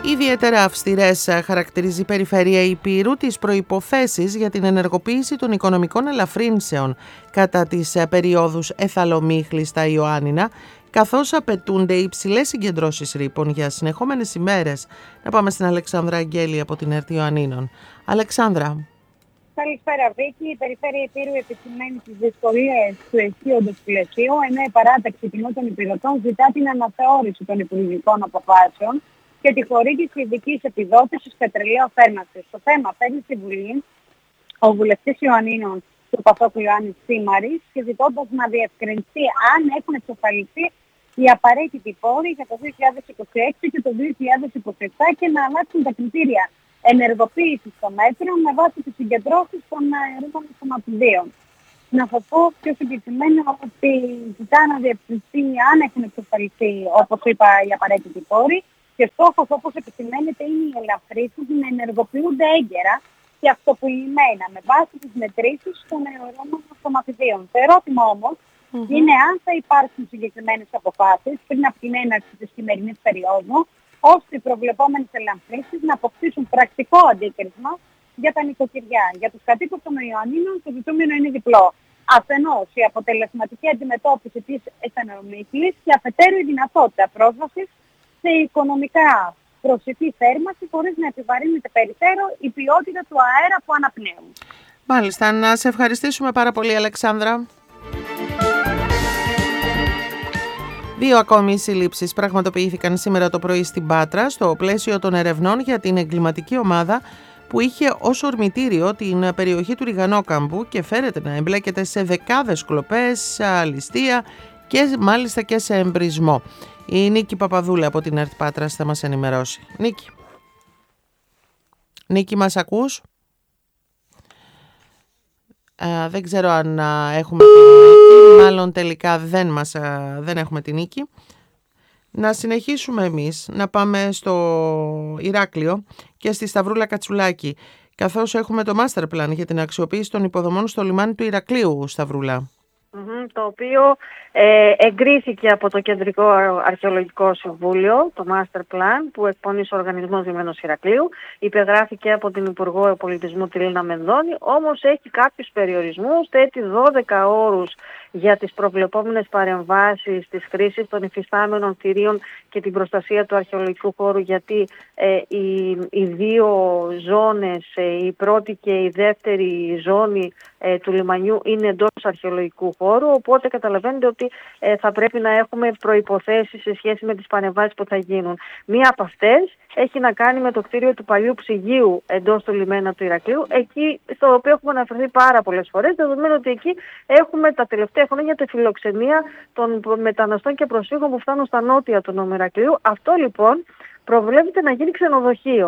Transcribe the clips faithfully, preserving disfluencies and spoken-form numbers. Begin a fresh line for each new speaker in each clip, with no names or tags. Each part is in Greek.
Ιδιαίτερα αυστηρές χαρακτηρίζει η περιφέρεια Ηπείρου τις προϋποθέσεις για την ενεργοποίηση των οικονομικών ελαφρύνσεων κατά τις περιόδους Εθαλομύχλη στα Ιωάννινα, καθώς απαιτούνται υψηλές συγκεντρώσεις ρήπων για συνεχόμενες ημέρες. Να πάμε στην Αλεξάνδρα Αγγέλη από την ΕΡΤ Ιωαννίνων. Αλεξάνδρα.
Καλησπέρα, Βίκη. Η περιφέρεια Ηπείρου επισημαίνει τις δυσκολίες του ισχύοντος πλαισίου, ενώ η παράταξη κοινού των υπηρετών ζητά την αναθεώρηση των υπουργικών αποφάσεων και τη χορήγηση ειδικής επιδότησης πετρελαίου θέρμανσης. Το θέμα παίρνει στη Βουλή ο βουλευτής Ιωαννίνων του Πασόκου Ιωάννης Σίμαρης, ζητώντας να διευκρινιστεί αν έχουν εξασφαλιστεί οι απαραίτητοι πόροι για το δύο χιλιάδες είκοσι έξι και το δύο χιλιάδες είκοσι επτά και να αλλάξουν τα κριτήρια ενεργοποίησης των μέτρων με βάση τις συγκεντρώσεις των αερίων σωματιδίων. Να σας πω πιο συγκεκριμένα ότι ζητά να διευκρινιστεί αν έχουν εξασφαλιστεί, όπως είπα, οι απαραίτητοι πόροι, και στόχος, όπως επισημαίνεται, είναι οι ελαφρύσεις να ενεργοποιούνται έγκαιρα και αυτοποιημένα με βάση τις μετρήσεις των αερώμενων σωματιδίων. Το ερώτημα όμως mm-hmm. είναι αν θα υπάρξουν συγκεκριμένες αποφάσεις πριν από την έναρξη της σημερινής περίοδου, ώστε οι προβλεπόμενες ελαφρύσεις να αποκτήσουν πρακτικό αντίκρισμα για τα νοικοκυριά. Για τους κατοίκους των Ιωαννίνων το ζητούμενο είναι διπλό. Αφενός η αποτελεσματική αντιμετώπιση της εθανομύχλης και αφετέρου η δυνατότητα πρόσβασης σε οικονομικά προσιτή θέρμανση χωρίς να επιβαρύνεται περαιτέρω η ποιότητα του αέρα που αναπνέουν.
Μάλιστα, να σε ευχαριστήσουμε πάρα πολύ, Αλεξάνδρα. Δύο ακόμη συλλήψεις πραγματοποιήθηκαν σήμερα το πρωί στην Πάτρα στο πλαίσιο των ερευνών για την εγκληματική ομάδα που είχε ως ορμητήριο την περιοχή του Ριγανόκαμπου και φέρεται να εμπλέκεται σε δεκάδες κλοπές, ληστεία και μάλιστα και σε εμπρισμό. Η Νίκη Παπαδούλα από την ΕΡΤ Πάτρας θα μας ενημερώσει. Νίκη. Νίκη, μας ακούς? Α, δεν ξέρω αν α, έχουμε την Νίκη. Μάλλον τελικά δεν, μας, α, δεν έχουμε την Νίκη. Να συνεχίσουμε εμείς, να πάμε στο Ηράκλειο και στη Σταυρούλα Κατσουλάκη, καθώς έχουμε το master plan για την αξιοποίηση των υποδομών στο λιμάνι του Ηρακλείου, Σταυρούλα.
Mm-hmm, το οποίο ε, εγκρίθηκε από το Κεντρικό Αρχαιολογικό Συμβούλιο, το Master Plan, που εκπονεί ο Οργανισμός Λιμένος Ηρακλείου, υπεγράφηκε από την Υπουργό Πολιτισμού τη Λίνα Μενδώνη, όμως έχει κάποιους περιορισμούς, θέτει δώδεκα όρους για τις προβλεπόμενες παρεμβάσεις, της χρήσης των υφιστάμενων κτηρίων και την προστασία του αρχαιολογικού χώρου, γιατί ε, οι, οι δύο ζώνες, ε, η πρώτη και η δεύτερη ζώνη ε, του λιμανιού είναι εντός αρχαιολογικού χώρου, οπότε καταλαβαίνετε ότι ε, θα πρέπει να έχουμε προϋποθέσεις σε σχέση με τις παρεμβάσεις που θα γίνουν. Μία από αυτές έχει να κάνει με το κτίριο του παλιού ψυγείου εντός του λιμένα του Ηρακλείου, εκεί στο οποίο έχουμε αναφερθεί πάρα πολλές φορές, δεδομένου ότι εκεί έχουμε τα τελευταία χρόνια τη φιλοξενία των μεταναστών και προσφύγων που φτάνουν στα νότια του νόμου Ηρακλείου. Αυτό λοιπόν προβλέπεται να γίνει ξενοδοχείο.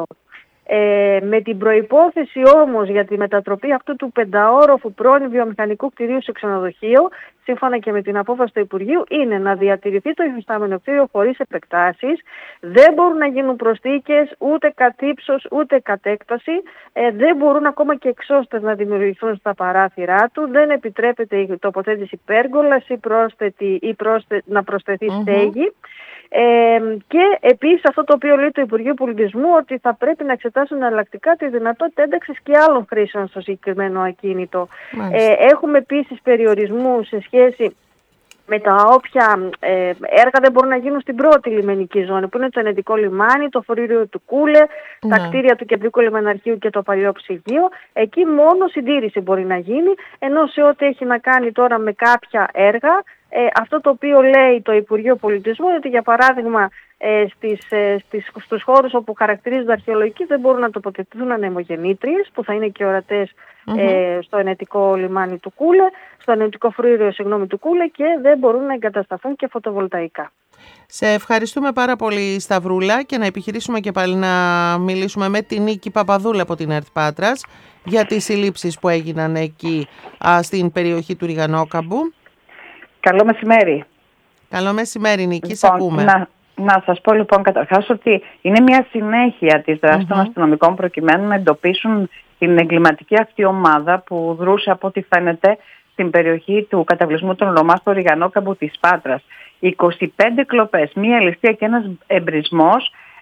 Ε, με την προϋπόθεση όμως για τη μετατροπή αυτού του πενταόροφου πρώην βιομηχανικού κτηρίου σε ξενοδοχείο, σύμφωνα και με την απόφαση του Υπουργείου, είναι να διατηρηθεί το υφιστάμενο κτίριο χωρίς επεκτάσεις, δεν μπορούν να γίνουν προσθήκες ούτε κατ' ύψος ούτε κατ' έκταση, ε, δεν μπορούν ακόμα και εξώστες να δημιουργηθούν στα παράθυρά του, δεν επιτρέπεται η τοποθέτηση πέργολας ή, πρόσθετη, ή πρόσθε, να προσθεθεί mm-hmm. στέγη. Ε, και επίσης αυτό το οποίο λέει το Υπουργείο Πολιτισμού, ότι θα πρέπει να εξετάσουν εναλλακτικά τη δυνατότητα ένταξης και άλλων χρήσεων στο συγκεκριμένο ακίνητο. Ε, έχουμε επίσης περιορισμούς σε σχέση με τα όποια ε, έργα δεν μπορούν να γίνουν στην πρώτη λιμενική ζώνη, που είναι το ενετικό λιμάνι, το φορήριο του Κούλε, ναι. τα κτίρια του Κεντρικού Λιμεναρχείου και το παλιό ψυγείο. Εκεί μόνο συντήρηση μπορεί να γίνει, ενώ σε ό,τι έχει να κάνει τώρα με κάποια έργα, ε, αυτό το οποίο λέει το Υπουργείο Πολιτισμού είναι ότι, για παράδειγμα, ε, στις, ε, στις, στους χώρους όπου χαρακτηρίζονται αρχαιολογικοί δεν μπορούν να τοποθετηθούν ανεμογεννήτριες, που θα είναι και ορατές mm-hmm. ε, στο ενετικό λιμάνι του Κούλε, στο ενετικό φρούριο συγγνώμη, του Κούλε, και δεν μπορούν να εγκατασταθούν και φωτοβολταϊκά.
Σε ευχαριστούμε πάρα πολύ, Σταυρούλα, και να επιχειρήσουμε και πάλι να μιλήσουμε με την Νίκη Παπαδούλα από την ΕΡΤ Πάτρας για τις συλλήψεις που έγιναν εκεί α, στην περιοχή του Ριγανόκαμπου.
Καλό μεσημέρι.
Καλό μεσημέρι, Νίκη,
λοιπόν,
σε ακούμε.
Να, να σας πω λοιπόν καταρχάς ότι είναι μια συνέχεια της δράσης mm-hmm. των αστυνομικών προκειμένου να εντοπίσουν την εγκληματική αυτή ομάδα που δρούσε, από ό,τι φαίνεται, στην περιοχή του καταβλισμού των Ρωμά στο Ριγανόκαμπο της Πάτρας. είκοσι πέντε κλοπές, μία ληστεία και ένας εμπρισμός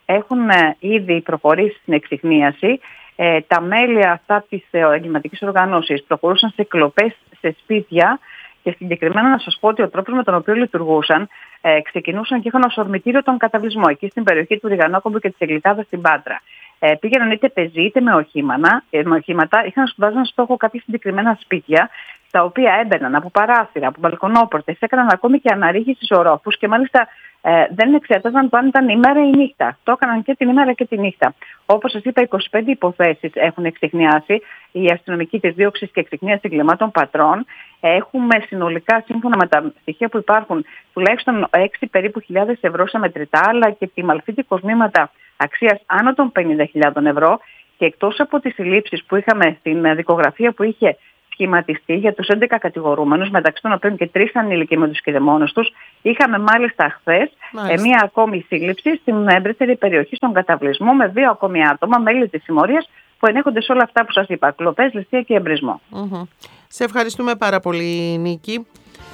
έχουν ε, ήδη προχωρήσει στην εξιχνίαση. Ε, τα μέλη αυτά της ε, εγκληματικής οργανώσης προχωρούσαν σε κλοπές σε σπίτια και συγκεκριμένα να σας πω ότι ο τρόπος με τον οποίο λειτουργούσαν ε, ξεκινούσαν και είχαν ως ορμητήριο τον καταβλισμό εκεί στην περιοχή του Ριγανόκομπου και της Εγκλητάδας στην Πάτρα. Ε, πήγαιναν είτε πεζοί είτε με, οχήματα, ε, με οχήματα, είχαν βάζαν στόχο κάποια συγκεκριμένα σπίτια, τα οποία έμπαιναν από παράθυρα, από μπαλκονόπορτες, έκαναν ακόμη και αναρρίχηση στους ορόφους και μάλιστα ε, δεν εξέταζαν το αν ήταν ημέρα ή νύχτα. Το έκαναν και την ημέρα και τη νύχτα. Όπως σας είπα, είκοσι πέντε υποθέσεις έχουν εξιχνιάσει η αστυνομική της δίωξης και εξιχνίαση εγκλημάτων πατρών. Έχουμε συνολικά, σύμφωνα με τα στοιχεία που υπάρχουν, τουλάχιστον έξι περίπου χιλιάδες ευρώ σε μετρητά, αλλά και τιμαλφίτη κοσμήματα αξίας άνω των πενήντα χιλιάδων ευρώ. Και εκτός από τις συλλήψεις που είχαμε στην δικογραφία που είχε σχηματιστεί για τους έντεκα κατηγορούμενους, μεταξύ των οποίων και τρεις ανήλικοι με τους κηδεμόνους τους, είχαμε μάλιστα χθες ε, μία ακόμη σύλληψη στην ευρύτερη περιοχή στον καταβλισμό με δύο ακόμη άτομα, μέλη της συμμορίας, που ενέχονται σε όλα αυτά που σας είπα, κλοπές, ληστεία και εμπρισμό.
Mm-hmm. Σε ευχαριστούμε πάρα πολύ, Νίκη.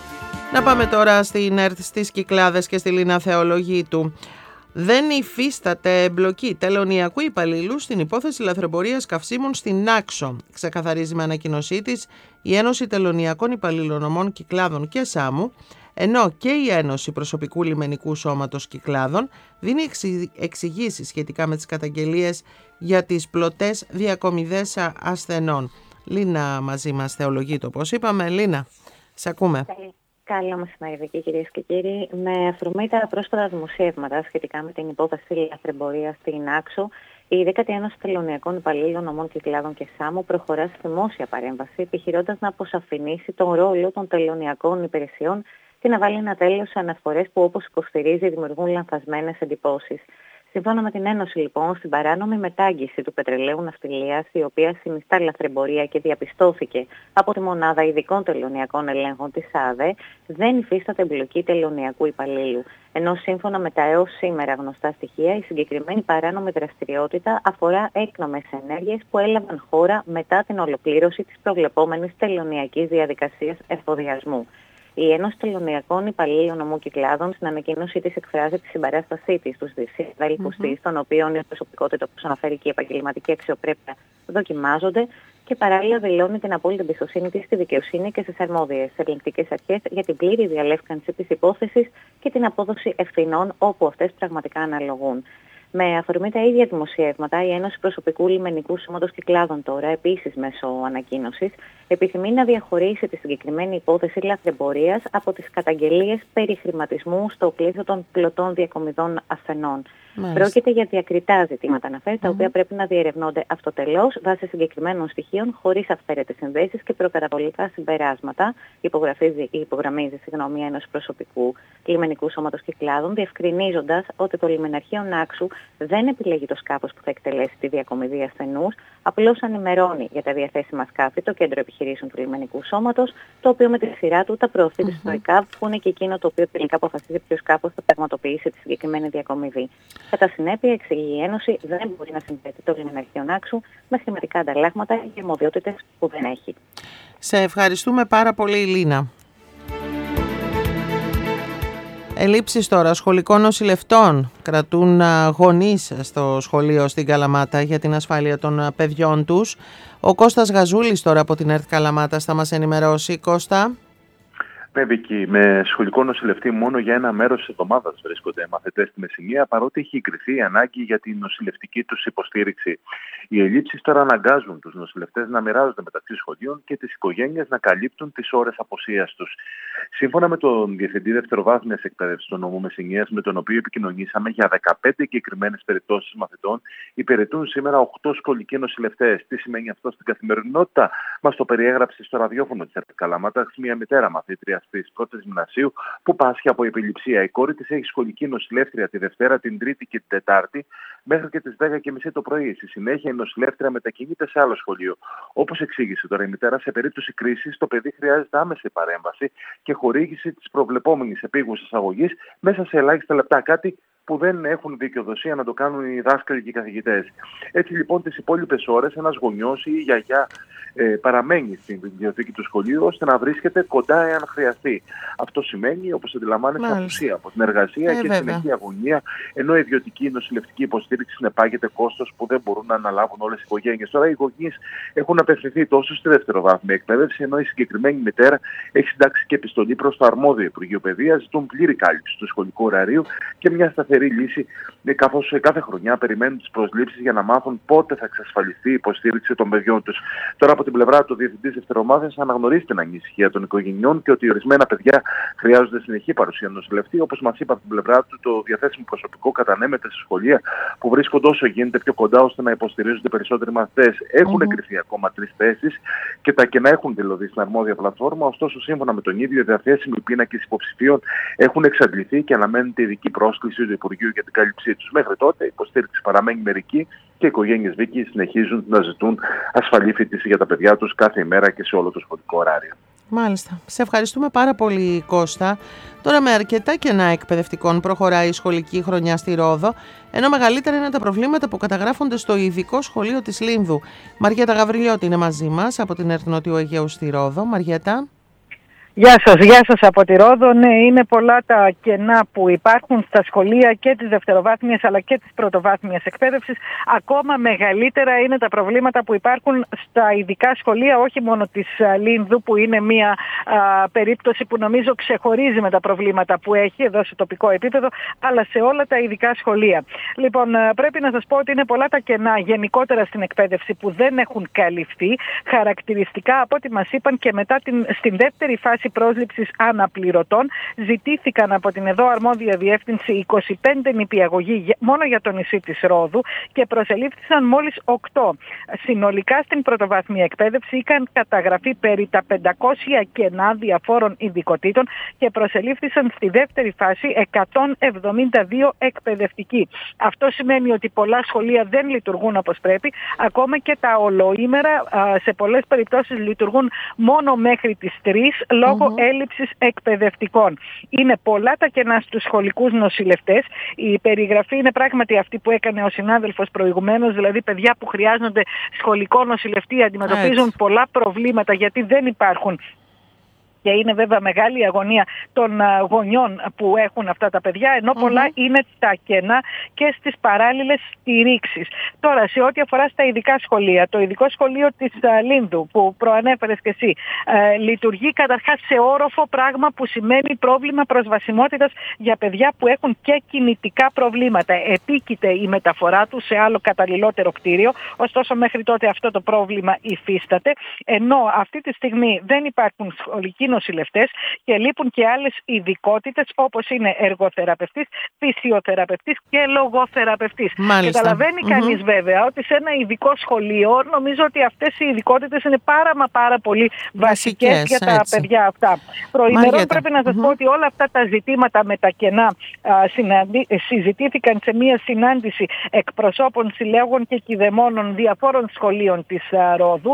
Να πάμε τώρα στην ΕΡΤ στις Κυκλάδες και στη Λίνα Θεολογίτου. Δεν υφίσταται εμπλοκή τελωνιακού υπαλλήλου στην υπόθεση λαθρεμπορίας καυσίμων στην Νάξο. Ξεκαθαρίζει με ανακοίνωσή της η Ένωση Τελωνιακών Υπαλλήλων Ομών Κυκλάδων και Σάμου, ενώ και η Ένωση Προσωπικού Λιμενικού Σώματος Κυκλάδων δίνει εξηγήσεις σχετικά με τις καταγγελίες για τις πλωτές διακομιδές ασθενών. Λίνα μαζί μας, Θεολογίτου, όπως είπαμε. Λίνα, σε ακούμε.
Καλό μεσημέρι, κυρίες και κύριοι. Με αφορμή τα πρόσφατα δημοσιεύματα σχετικά με την υπόθεση λαθρεμπορίας στην Άξο, η δέκατη Ένωση Τελωνιακών Υπαλλήλων Ομών Κυκλάδων και Σάμου προχωρά σε δημόσια παρέμβαση, επιχειρώντας να αποσαφηνίσει τον ρόλο των τελωνιακών υπηρεσιών και να βάλει ένα τέλος σε αναφορές που, όπως υποστηρίζει, δημιουργούν λανθασμένες εντυπώσεις. Σύμφωνα με την Ένωση, λοιπόν, στην παράνομη μετάγγιση του πετρελαίου ναυτιλίας, η οποία συνιστά λαθρεμπορία και διαπιστώθηκε από τη Μονάδα Ειδικών Τελωνιακών Ελέγχων της ΑΔΕ, δεν υφίσταται εμπλοκή τελωνιακού υπαλλήλου. Ενώ σύμφωνα με τα έως σήμερα γνωστά στοιχεία, η συγκεκριμένη παράνομη δραστηριότητα αφορά έκνομες ενέργειες που έλαβαν χώρα μετά την ολοκλήρωση της προβλεπόμενης τελωνιακής διαδικασίας εφοδιασμού. Η Ένωση Τελωνιακών Υπαλλήλων Ομών Κυκλάδων, στην ανακοίνωσή της, εκφράζει τη συμπαράστασή της στους συναδέλφους mm-hmm. της, των οποίων η προσωπικότητα, όπως αναφέρει και η επαγγελματική αξιοπρέπεια, δοκιμάζονται, και παράλληλα δηλώνει την απόλυτη εμπιστοσύνη της στη δικαιοσύνη και στις αρμόδιες ελεγκτικές αρχές για την πλήρη διαλεύκανση της υπόθεσης και την απόδοση ευθυνών όπου αυτές πραγματικά αναλογούν. Με αφορμή τα ίδια δημοσιεύματα, η Ένωση Προσωπικού Λιμενικού Σώματος Κυκλάδων τώρα, επίσης μέσω ανακοίνωσης, επιθυμεί να διαχωρίσει τη συγκεκριμένη υπόθεση λαθρεμπορίας από τις καταγγελίες περί χρηματισμού στο πλαίσιο των πλωτών διακομιδών ασθενών. Μάλιστα. Πρόκειται για διακριτά ζητήματα, αναφέρει, τα mm-hmm. οποία πρέπει να διερευνώνται αυτοτελώς βάσει συγκεκριμένων στοιχείων, χωρίς αυθαίρετες συνδέσεις και προκαταβολικά συμπεράσματα, υπογραμμίζει συγγνώμη, η Ένωση Προσωπικού Λιμενικού Σώματος Κυκλάδων, διευκρινίζοντας ότι το λιμεναρχείο Νάξου δεν επιλέγει το σκάφος που θα εκτελέσει τη διακομιδή ασθενούς, απλώς ενημερώνει για τα διαθέσιμα σκάφη το Κέντρο Επιχειρήσεων του Λιμενικού Σώματος, το οποίο με τη σειρά του τα προωθεί mm-hmm. στο ΕΚΑΒ, που είναι και εκείνο το οποίο τελικά αποφασίζει ποιο σκάφος θα πραγματοποιήσει τη συγκεκριμένη διακομιδή. Κατά συνέπεια, εξηγεί η Ένωση, δεν μπορεί να συνδέσει το λιμεναρχείο Νάξου με χρηματικά ανταλλάγματα και αρμοδιότητες που δεν έχει.
Σε ευχαριστούμε πάρα πολύ, Λίνα. Ελλείψεις τώρα σχολικών νοσηλευτών κρατούν γονείς στο σχολείο στην Καλαμάτα για την ασφάλεια των παιδιών τους. Ο Κώστας Γαζούλης τώρα από την ΕΡΤ Καλαμάτας θα μας ενημερώσει. Κώστα.
Ναι, Βίκη, με σχολικό νοσηλευτή μόνο για ένα μέρος της εβδομάδας βρίσκονται μαθητές στη Μεσσηνία, παρότι έχει εγκριθεί η ανάγκη για την νοσηλευτική τους υποστήριξη. Οι ελλείψεις τώρα αναγκάζουν τους νοσηλευτές να μοιράζονται μεταξύ σχολείων και τις οικογένειες να καλύπτουν τις ώρες αποσίας τους. Σύμφωνα με τον Διευθυντή Δευτεροβάθμιας Εκπαίδευσης του νομού Μεσσηνίας, με τον οποίο επικοινωνήσαμε, για δεκαπέντε συγκεκριμένες περιπτώσεις μαθητών υπηρετούν σήμερα οκτώ σχολικοί νοσηλευτές. Τι σημαίνει αυτό στην καθημερινότητα? Μας το περιέγραψε στο ραδιόφωνο της ΕΡΤ Καλαμάτας μια μητέρα μαθήτρια της πρώτης γυμνασίου που πάσχει από επιληψία. Η κόρη της έχει σχολική νοσηλεύτρια τη Δευτέρα, την Τρίτη και την Τετάρτη μέχρι και τις δέκα και μισή το πρωί. Στη συνέχεια η νοσηλεύτρια μετακινείται σε άλλο σχολείο. Όπως εξήγησε τώρα η μητέρα, σε περίπτωση κρίσης το παιδί χρειάζεται άμεση παρέμβαση και χορήγηση της προβλεπόμενης επίγουσας αγωγής μέσα σε ελάχιστα λεπτά. Κάτι που δεν έχουν δικαιοδοσία να το κάνουν οι δάσκαλοι και οι καθηγητές. Έτσι λοιπόν τις υπόλοιπες ώρες ένας γονιός ή η γιαγιά ε, παραμένει στην βιβλιοθήκη του σχολείου ώστε να βρίσκεται κοντά εάν χρειαστεί. Αυτό σημαίνει, όπως αντιλαμβάνεστε, απουσία από την εργασία ε, και συνεχή αγωνία, ενώ η ιδιωτική νοσηλευτική υποστήριξη συνεπάγεται κόστος που δεν μπορούν να αναλάβουν όλες οι οικογένειες. Τώρα οι γονείς έχουν απευθυνθεί τόσο στη δευτεροβάθμια εκπαίδευση, ενώ η συγκεκριμένη μητέρα έχει συντάξει και επιστολή προς το αρμόδιο Υπουργείο Παιδείας, ζητούν πλήρη κάλυψη του σχολικού ωραρίου και μια σταθερή λύση, καθώς κάθε χρονιά περιμένουν τις προσλήψεις για να μάθουν πότε θα εξασφαλιστεί η υποστήριξη των παιδιών τους. Τώρα, από την πλευρά του Διευθυντή Δευτερομάθειας, αναγνωρίζει την ανησυχία των οικογενειών και ότι ορισμένα παιδιά χρειάζονται συνεχή παρουσία νοσηλευτή. Όπως μας είπα, από την πλευρά του, το διαθέσιμο προσωπικό κατανέμεται σε σχολεία που βρίσκονται όσο γίνεται πιο κοντά ώστε να υποστηρίζονται περισσότεροι μαθητές. Έχουν εκκριθεί mm-hmm. ακόμα τρεις θέσεις και τα κενά έχουν δηλωθεί στην αρμόδια πλατφόρμα. Ωστόσο, σύμφωνα με τον ίδιο, οι διαθέσιμοι πίνακες υποψηφίων έχουν εξαντληθεί και αναμένεται ειδική πρόσκληση του Υπουργείου για την κάλυψή τους. Μέχρι τότε, η υποστήριξη παραμένει μερική και οι οικογένειες Βίκη συνεχίζουν να ζητούν ασφαλή φοιτήση για τα παιδιά τους κάθε ημέρα και σε όλο το σχολικό ωράριο.
Μάλιστα. Σε ευχαριστούμε πάρα πολύ, Κώστα. Τώρα, με αρκετά κενά εκπαιδευτικών προχωράει η σχολική χρονιά στη Ρόδο, ενώ μεγαλύτερα είναι τα προβλήματα που καταγράφονται στο ειδικό σχολείο της Λίνδου. Μαριέτα Γαβριλιώτη είναι μαζί μας από την ΕΡΤ Νότιο Αιγαίου στη Ρόδο. Μαριέτα.
Γεια σας, γεια σας από τη Ρόδο. Ναι, είναι πολλά τα κενά που υπάρχουν στα σχολεία και της δευτεροβάθμιας αλλά και της πρωτοβάθμιας εκπαίδευσης. Ακόμα μεγαλύτερα είναι τα προβλήματα που υπάρχουν στα ειδικά σχολεία, όχι μόνο της Λίνδου, που είναι μια α, περίπτωση που νομίζω ξεχωρίζει με τα προβλήματα που έχει εδώ σε τοπικό επίπεδο, αλλά σε όλα τα ειδικά σχολεία. Λοιπόν, πρέπει να σας πω ότι είναι πολλά τα κενά γενικότερα στην εκπαίδευση που δεν έχουν καλυφθεί, χαρακτηριστικά από ό,τι μας είπαν και μετά την, στην δεύτερη φάση πρόσληψης αναπληρωτών. Ζητήθηκαν από την εδώ αρμόδια διεύθυνση είκοσι πέντε νηπιαγωγοί μόνο για το νησί της Ρόδου και προσελήφθησαν μόλις οκτώ. Συνολικά στην πρωτοβάθμια εκπαίδευση είχαν καταγραφεί περί τα πεντακόσια κενά διαφόρων ειδικοτήτων και προσελήφθησαν στη δεύτερη φάση εκατόν εβδομήντα δύο εκπαιδευτικοί. Αυτό σημαίνει ότι πολλά σχολεία δεν λειτουργούν όπως πρέπει, ακόμα και τα ολοήμερα σε πολλές περιπτώσεις λειτουργούν μόνο μέχρι τις τρεις λόγω mm-hmm. έλλειψης εκπαιδευτικών. Είναι πολλά τα κενά στους σχολικούς νοσηλευτές. Η περιγραφή είναι πράγματι αυτή που έκανε ο συνάδελφος προηγουμένως, δηλαδή παιδιά που χρειάζονται σχολικό νοσηλευτή αντιμετωπίζουν Έτσι. πολλά προβλήματα γιατί δεν υπάρχουν. Και είναι βέβαια μεγάλη η αγωνία των γονιών που έχουν αυτά τα παιδιά, ενώ mm-hmm. πολλά είναι τα κενά και στις παράλληλες στηρίξεις. Τώρα, σε ό,τι αφορά στα ειδικά σχολεία, το ειδικό σχολείο της Λίνδου που προανέφερες και εσύ, ε, λειτουργεί καταρχάς σε όροφο, πράγμα που σημαίνει πρόβλημα προσβασιμότητας για παιδιά που έχουν και κινητικά προβλήματα. Επίκειται η μεταφορά του σε άλλο καταλληλότερο κτίριο, ωστόσο μέχρι τότε αυτό το πρόβλημα υφίσταται, ενώ αυτή τη στιγμή δεν υπάρχουν σχολικοί νοσηλευτές και λείπουν και άλλες ειδικότητες όπως είναι εργοθεραπευτής, φυσιοθεραπευτής και λογοθεραπευτής. Καταλαβαίνει mm-hmm. κανείς βέβαια ότι σε ένα ειδικό σχολείο νομίζω ότι αυτές οι ειδικότητες είναι πάρα μα πάρα πολύ βασικές, βασικές για τα έτσι. παιδιά αυτά. Προημερών πρέπει να σας mm-hmm. πω ότι όλα αυτά τα ζητήματα με τα κενά α, συναντι... συζητήθηκαν σε μια συνάντηση εκπροσώπων συλλέγων και κηδεμόνων διαφόρων σχολείων της α, Ρόδου.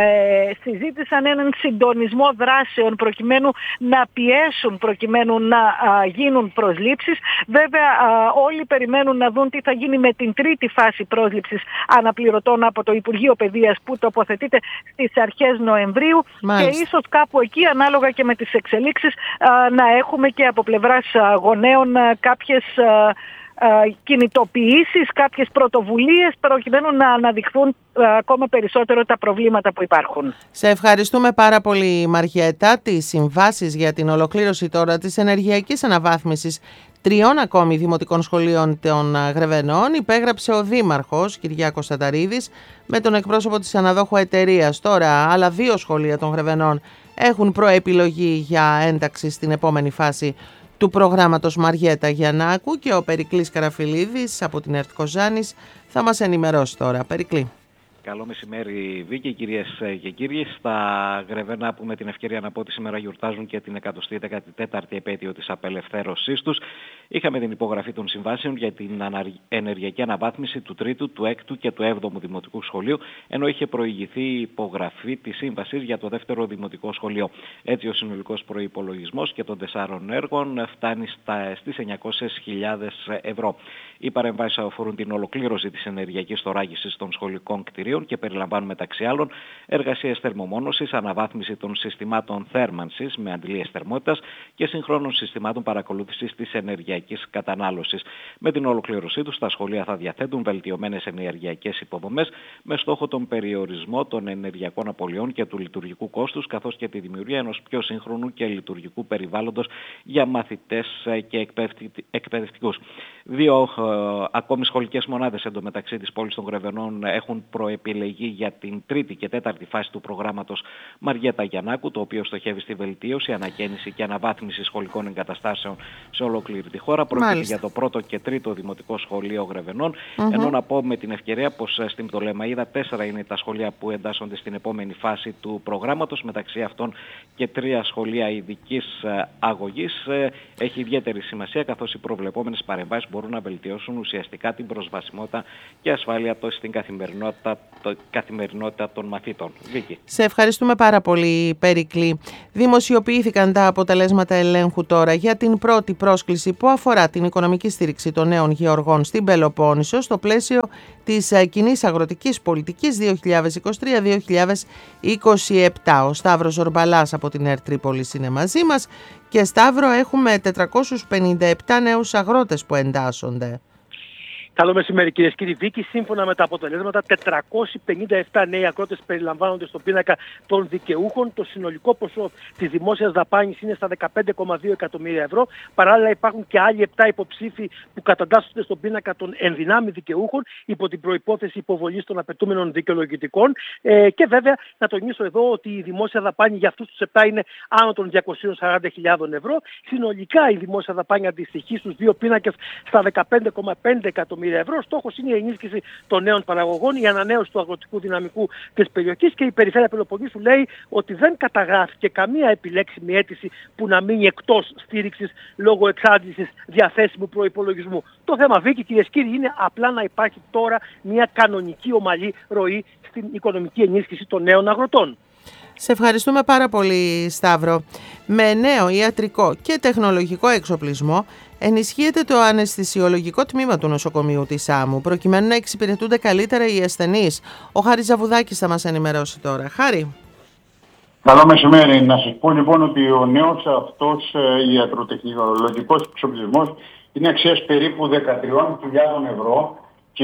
Ε, συζήτησαν έναν συντονισμό δράσεων προκειμένου να πιέσουν, προκειμένου να α, γίνουν προσλήψεις. Βέβαια α, όλοι περιμένουν να δουν τι θα γίνει με την τρίτη φάση πρόσληψης αναπληρωτών από το Υπουργείο Παιδείας που τοποθετείται στις αρχές Νοεμβρίου. Μάλιστα. Και ίσως κάπου εκεί, ανάλογα και με τις εξελίξεις, α, να έχουμε και από πλευράς α, γονέων α, κάποιες α, κινητοποιήσεις, κάποιες πρωτοβουλίες προκειμένου να αναδειχθούν ακόμα περισσότερο τα προβλήματα που υπάρχουν.
Σε ευχαριστούμε πάρα πολύ, Μαριέτα. Τις συμβάσεις για την ολοκλήρωση τώρα της ενεργειακής αναβάθμισης τριών ακόμη δημοτικών σχολείων των Γρεβενών υπέγραψε ο Δήμαρχος Κυριάκος Ταταρίδης με τον εκπρόσωπο της αναδόχου εταιρείας. Τώρα άλλα δύο σχολεία των Γρεβενών έχουν προεπιλογή για ένταξη στην επόμενη φάση του προγράμματος Μαριέτα Γιαννάκου και ο Περικλής Καραφιλίδης από την ΕΡΤ Κοζάνης θα μας ενημερώσει τώρα. Περικλή.
Καλό μεσημέρι, Βίκη, κυρίες και κύριοι. Στα Γρεβένα, που με την ευκαιρία να πω ότι σήμερα γιορτάζουν και την εκατοστή δέκατη τέταρτη επέτειο της απελευθέρωσής τους, είχαμε την υπογραφή των συμβάσεων για την ενεργειακή αναβάθμιση του τρίτου, του έκτου και του έβδομου Δημοτικού Σχολείου, ενώ είχε προηγηθεί η υπογραφή της σύμβασης για το δεύτερο Δημοτικό Σχολείο. Έτσι, ο συνολικός προϋπολογισμός και των τεσσάρων έργων φτάνει στα, στις εννιακόσιες χιλιάδες ευρώ. Οι παρεμβάσεις αφορούν την ολοκλήρωση της ενεργειακής θωράκισης των σχολικών κτηρίων και περιλαμβάνουν μεταξύ άλλων εργασίες θερμομόνωσης, αναβάθμιση των συστημάτων θέρμανσης με αντιλίες θερμότητας και συγχρόνων συστημάτων παρακολούθησης της ενεργειακής κατανάλωσης. Με την ολοκλήρωσή τους, τα σχολεία θα διαθέτουν βελτιωμένες ενεργειακές υποδομές με στόχο τον περιορισμό των ενεργειακών απολειών και του λειτουργικού κόστους, καθώς και τη δημιουργία ενός πιο σύγχρονου και λειτουργικού περιβάλλοντος για μαθητές και εκπαιδευτικούς. Δύο ε, ακόμη σχολικές μονάδες εντωμεταξύ της πόλης των Γρεβενών έχουν προεπιλεγεί για την τρίτη και τέταρτη φάση του προγράμματος Μαριέτα Γιαννάκου, το οποίο στοχεύει στη βελτίωση, ανακαίνιση και αναβάθμιση σχολικών εγκαταστάσεων σε ολόκληρη τη χώρα. Πρόκειται για το πρώτο και τρίτο Δημοτικό Σχολείο Γρεβενών. Mm-hmm. Ενώ να πω με την ευκαιρία πως στην Πτολεμαΐδα τέσσερα είναι τα σχολεία που εντάσσονται στην επόμενη φάση του προγράμματος, μεταξύ αυτών και τρία σχολεία ειδικής αγωγής. Έχει ιδιαίτερη σημασία, καθώς οι προβλεπόμενες παρεμβάσεις μπορούν να βελτιώσουν ουσιαστικά την προσβασιμότητα και ασφάλεια στην καθημερινότητα, το, καθημερινότητα των μαθήτων. Βίκη.
Σε ευχαριστούμε πάρα πολύ, Περικλή. Δημοσιοποιήθηκαν τα αποτελέσματα ελέγχου τώρα για την πρώτη πρόσκληση που αφορά την οικονομική στήριξη των νέων γεωργών στην Πελοπόννησο στο πλαίσιο της κοινής αγροτικής πολιτικής δύο χιλιάδες είκοσι τρία δύο χιλιάδες είκοσι επτά. Ο Σταύρος Ζορμπαλάς από την ΕΡΤ Τρίπολης είναι μαζί μας. Και Σταύρο, έχουμε τετρακόσιους πενήντα επτά νέους αγρότες που εντάσσονται.
Καλό μεσημέρι, κυρίες και κύριοι. Βίκη, σύμφωνα με τα αποτελέσματα, τετρακόσιοι πενήντα επτά νέοι αγρότες περιλαμβάνονται στον πίνακα των δικαιούχων. Το συνολικό ποσό της δημόσιας δαπάνης είναι στα δεκαπέντε κόμμα δύο εκατομμύρια ευρώ. Παράλληλα, υπάρχουν και άλλοι επτά υποψήφοι που κατατάσσονται στον πίνακα των ενδυνάμει δικαιούχων υπό την προϋπόθεση υποβολής των απαιτούμενων δικαιολογητικών. Ε, και βέβαια, να τονίσω εδώ ότι η δημόσια δαπάνη για αυτούς τους επτά είναι άνω των διακοσίων σαράντα χιλιάδων ευρώ. Συνολικά, η δημόσια δαπάνη αντιστοιχεί στους δύο πίνακες στα δεκαπέντε κόμμα πέντε εκατομμύρια ευρώ. Στόχος είναι η ενίσχυση των νέων παραγωγών, η ανανέωση του αγροτικού δυναμικού της περιοχής, και η Περιφέρεια Πελοποννήσου λέει ότι δεν καταγράφηκε καμία επιλέξιμη αίτηση που να μείνει εκτός στήριξης λόγω εξάντλησης διαθέσιμου προϋπολογισμού. Το θέμα, Βίκη, κυρίες και κύριοι, είναι απλά να υπάρχει τώρα μια κανονική ομαλή ροή στην οικονομική ενίσχυση των νέων αγροτών.
Σε ευχαριστούμε πάρα πολύ, Σταύρο. Με νέο ιατρικό και τεχνολογικό εξοπλισμό ενισχύεται το αναισθησιολογικό τμήμα του νοσοκομείου της Σάμου, προκειμένου να εξυπηρετούνται καλύτερα οι ασθενείς. Ο Χάρης Ζαβουδάκης θα μας ενημερώσει τώρα. Χάρη.
Καλό μεσημέρι. Να σας πω λοιπόν ότι ο νέος αυτός ε, ιατροτεχνολογικός εξοπλισμός είναι αξίας περίπου δεκατρείς χιλιάδες ευρώ και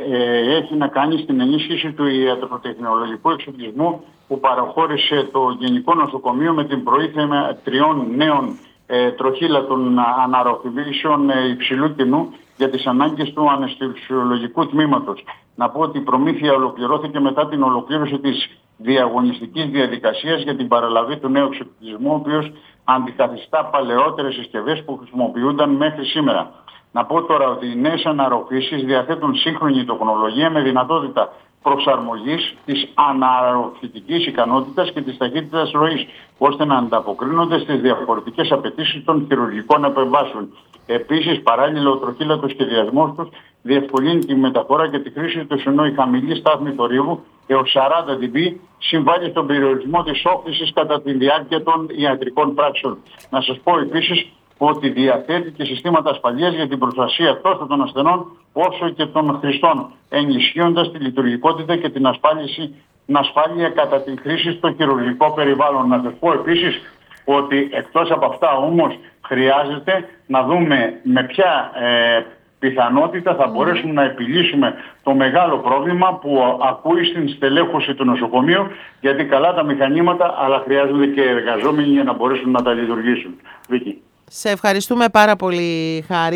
ε, έχει να κάνει στην ενίσχυση του ιατροτεχνολογικού εξοπλισμού που παραχώρησε το Γενικό Νοσοκομείο με την προήθεια τριών νέων ε, τροχύλατων αναρροφημίσεων ε, υψηλού κοινού για τις ανάγκες του αναισθησιολογικού τμήματος. Να πω ότι η προμήθεια ολοκληρώθηκε μετά την ολοκλήρωση της διαγωνιστικής διαδικασίας για την παραλαβή του νέου εξοπλισμού, ο οποίος αντικαθιστά παλαιότερες συσκευές που χρησιμοποιούνταν μέχρι σήμερα. Να πω τώρα ότι οι νέες αναρροφήσεις διαθέτουν σύγχρονη τεχνολογία με δυνατότητα προσαρμογής της αναρροφητικής ικανότητας και της ταχύτητας ροής, ώστε να ανταποκρίνονται στις διαφορετικές απαιτήσεις των χειρουργικών επεμβάσεων. Επίσης, παράλληλα, ο τροχύλατος σχεδιασμός τους διευκολύνει τη μεταφορά και τη χρήση του, ενώ η χαμηλή στάθμη θορύβου έως σαράντα δεσιμπέλ συμβάλλει στον περιορισμό της όφησης κατά τη διάρκεια των ιατρικών πράξεων. Να σας πω επίσης ότι διαθέτει και συστήματα ασφαλείας για την προστασία τόσο των ασθενών όσο και των χρηστών, ενισχύοντας τη λειτουργικότητα και την, την ασφάλεια κατά τη χρήση στο χειρουργικό περιβάλλον. Να σας πω επίσης ότι εκτός από αυτά όμως χρειάζεται να δούμε με ποια ε, πιθανότητα θα μπορέσουμε να επιλύσουμε το μεγάλο πρόβλημα που ακούει στην στελέχωση του νοσοκομείου, γιατί καλά τα μηχανήματα, αλλά χρειάζονται και εργαζόμενοι για να μπορέσουν να τα λειτουργήσουν. Βίκη.
Σε ευχαριστούμε πάρα πολύ, Χάρη.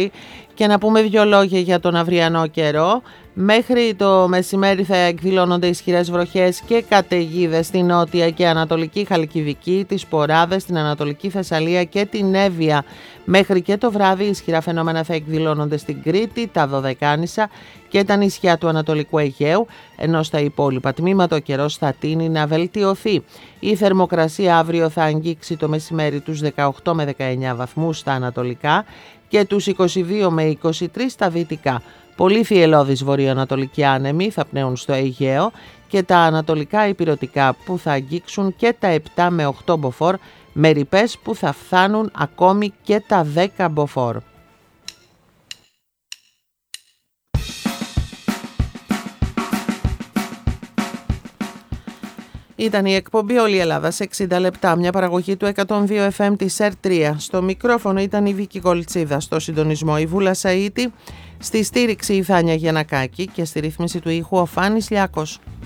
Και να πούμε δύο λόγια για τον αυριανό καιρό. Μέχρι το μεσημέρι θα εκδηλώνονται ισχυρές βροχές και καταιγίδες στην νότια και ανατολική Χαλκιδική, τις Ποράδες, την Ανατολική Θεσσαλία και την Εύβοια. Μέχρι και το βράδυ ισχυρά φαινόμενα θα εκδηλώνονται στην Κρήτη, τα Δωδεκάνησα και τα νησιά του Ανατολικού Αιγαίου, ενώ στα υπόλοιπα τμήματα ο καιρός θα τείνει να βελτιωθεί. Η θερμοκρασία αύριο θα αγγίξει το μεσημέρι τους δεκαοκτώ με δεκαεννιά βαθμούς στα ανατολικά και τους είκοσι δύο με είκοσι τρία στα δυτικά. Πολύ θυελλώδεις βορειοανατολικοί άνεμοι θα πνέουν στο Αιγαίο και τα ανατολικά ηπειρωτικά που θα αγγίξουν και τα επτά με οκτώ μποφόρ, με ρηπές που θα φθάνουν ακόμη και τα δέκα μποφόρ. Ήταν η εκπομπή «Όλη η Ελλάδα σε εξήντα λεπτά», μια παραγωγή του εκατόν δύο εφ εμ της ΕΡ τρία. Στο μικρόφωνο ήταν η Βίκη Κολτσίδα, στο συντονισμό η Βούλα Σαΐτη, στη στήριξη η Θάνια Γιαννακάκη και στη ρύθμιση του ήχου ο Φάνης Λιάκος.